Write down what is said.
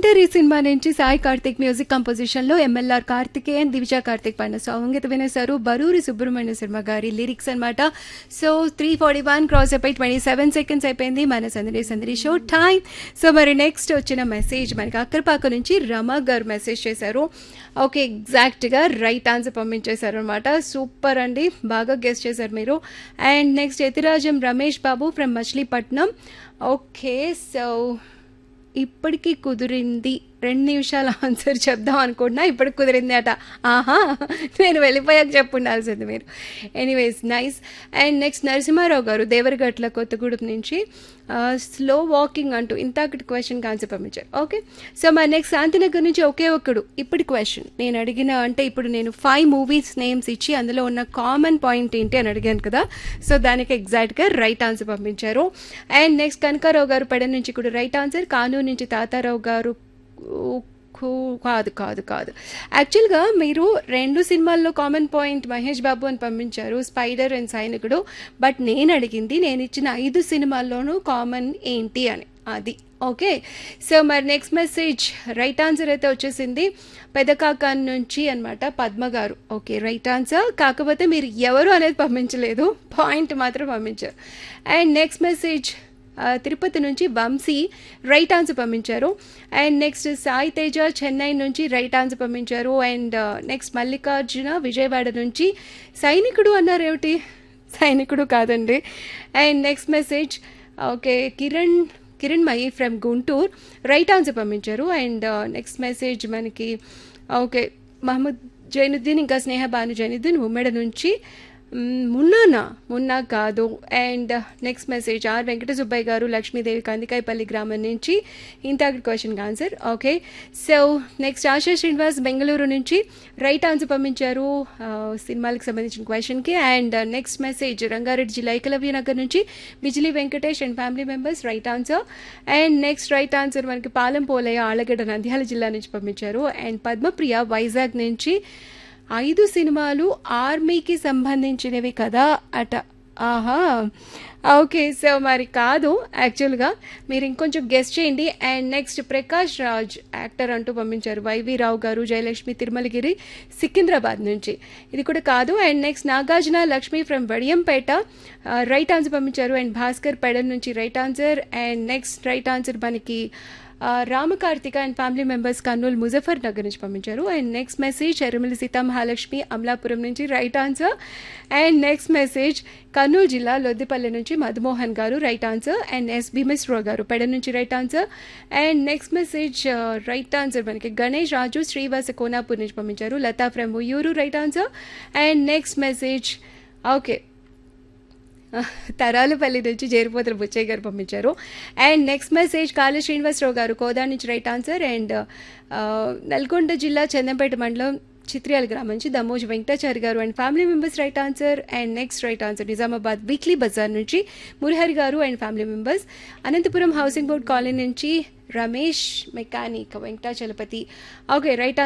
ఒంటరి సినిమా నుంచి Sai Karthik music composition లో ఎంఎల్ఆర్ కార్తికేయన్ దివిజా కార్తిక్ పాడిన సాంగ్ అయితే వినేశారు. బరూరి సుబ్రహ్మణ్య శర్మ గారి లిరిక్స్ అనమాట. సో 3:41 క్రాస్ అయిపోయి 27 సెకండ్స్ అయిపోయింది మన సందడి సందడి షో టైం. సో మరి నెక్స్ట్ వచ్చిన మెసేజ్ మనకి అక్కరపాక నుంచి రమ గారు మెసేజ్ చేశారు. ఓకే, ఎగ్జాక్ట్గా రైట్ ఆన్సర్ పంపించేశారు అనమాట. సూపర్ అండి, బాగా గెస్ట్ చేశారు మీరు. And next Yatirajam Ramesh Babu from Machilipatnam. Okay, so ఇప్పటికీ కుదిరింది 2 నిమిషాల ఆన్సర్ చెప్దాం అనుకుంటున్నా, ఇప్పటికి కుదిరింది అట. ఆహా, నేను వెళ్ళిపోయాక చెప్పుండాల్సింది మీరు. Anyways nice. And next Narasimha Rao గారు దేవరగట్ల కొత్తగూడెం నుంచి స్లో వాకింగ్ అంటూ ఇంతకటి క్వశ్చన్కి ఆన్సర్ పంపించారు. ఓకే, సో మా నెక్స్ట్ శాంతినగర్ నుంచి ఒకే ఒక్కడు ఇప్పటి క్వశ్చన్ నేను అడిగిన, అంటే ఇప్పుడు నేను 5 మూవీస్ నేమ్స్ ఇచ్చి అందులో ఉన్న కామన్ పాయింట్ ఏంటి అని అడిగాను కదా, సో దానికి ఎగ్జాక్ట్గా రైట్ ఆన్సర్ పంపించారు. అండ్ నెక్స్ట్ కనకారావు గారు పెడ నుంచి కూడా రైట్ ఆన్సర్. కానూరు నుంచి తాతారావు గారు కాదు కాదు కాదు యాక్చువల్గా మీరు 2 సినిమాల్లో కామన్ పాయింట్ మహేష్ బాబు అని పంపించారు, స్పైడర్ అండ్ సైనికుడు. బట్ నేను అడిగింది నేను ఇచ్చిన 5 సినిమాల్లోనూ కామన్ ఏంటి అని, అది. ఓకే, సో మరి నెక్స్ట్ మెసేజ్ రైట్ ఆన్సర్ అయితే వచ్చేసింది పెదకాకాన్ నుంచి అనమాట, పద్మ గారు. Okay, right answer. కాకపోతే మీరు ఎవరు అనేది పంపించలేదు, పాయింట్ మాత్రం పంపించారు. అండ్ నెక్స్ట్ మెసేజ్ తిరుపతి నుంచి వంశీ రైట్ ఆన్సర్ పంపించారు. అండ్ నెక్స్ట్ సాయి తేజ చెన్నై నుంచి రైట్ ఆన్సర్ పంపించారు. అండ్ నెక్స్ట్ మల్లికార్జున విజయవాడ నుంచి సైనికుడు అన్నారు, ఏమిటి సైనికుడు కాదండి. And next message okay Kiranmayi from Guntur right answer పంపించారు. అండ్ నెక్స్ట్ మెసేజ్ మనకి ఓకే మహమ్మద్ జైనుద్దీన్ ఇంకా స్నేహ భాను జైనుద్దీన్ ఉమ్మడి నుంచి మున్నా కాదు. And next message or Venkata Subbaiah గారు లక్ష్మీదేవి కందికాయపల్లి గ్రామం నుంచి ఇంతటి క్వశ్చన్కి answer. Okay, so next ASHA Srinivas Bengaluru నుంచి రైట్ ఆన్సర్ పంపించారు సినిమాలకు సంబంధించిన క్వశ్చన్కి. అండ్ నెక్స్ట్ మెసేజ్ రంగారెడ్డి జిల్లా ఏకలవ్య నగర్ నుంచి Bijli Venkatesh and family members right answer. And next right answer మనకి పాలెం పోలయ్య ఆళ్ళగడ్డ నంద్యాల జిల్లా నుంచి పంపించారు. అండ్ పద్మప్రియ వైజాగ్ నుంచి 5 సినిమాలు ఆర్మీకి సంబంధించినవి కదా అట. ఆహా, ఓకే, సో మరి కాదు, యాక్చువల్గా మీరు ఇంకొంచెం గెస్ట్ చేయండి. And next Prakash Raj actor అంటూ పంపించారు వైవి రావు గారు జయలక్ష్మి తిరుమలగిరి సికింద్రాబాద్ నుంచి, ఇది కూడా కాదు. And next Nagarjuna Lakshmi from Vadiyampeta right answer పంపించారు. అండ్ భాస్కర్ పెడల్ నుంచి right answer. And next right answer మనకి Ramakarthika and family members Kurnool Muzaffar Nagar నుంచి పంపించారు. And next message Erramilli Sitamahalakshmi Amalapuram నుంచి right answer. And next message Kurnool జిల్లా లొద్దిపల్లి నుంచి మధుమోహన్ గారు right answer. And yes Bhimeswara Rao గారు పెడ నుంచి right answer. And next message right answer మనకి గణేష్ రాజు శ్రీవాస కోనాపూర్ నుంచి పంపించారు. Lata from Uyyuru right answer. And next message okay Taralapalli నుంచి జేరిపోతుల బుచ్చయ్య గారు పంపించారు. అండ్ నెక్స్ట్ మెసేజ్ కాళీ శ్రీనివాసరావు గారు కోదా నుంచి రైట్ ఆన్సర్. అండ్ నల్గొండ జిల్లా చందంపేట మండలం చిత్రియాల గ్రామం నుంచి దమోజ్ వెంకటాచారి గారు and family members right answer. And next right answer Nizamabad weekly Bazar నుంచి మురహరి గారు and family members. Anantapuram housing board colony నుంచి Ramesh mechanic Venkatachalapathi. Okay, right